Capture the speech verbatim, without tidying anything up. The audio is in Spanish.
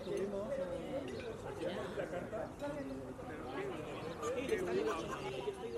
tuvimos eh, hacíamos la carta. Sí, está bien.